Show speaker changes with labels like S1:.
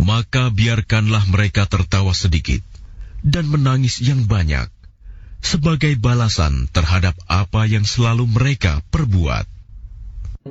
S1: Maka biarkanlah mereka tertawa sedikit dan menangis yang banyak sebagai balasan terhadap apa yang selalu mereka perbuat.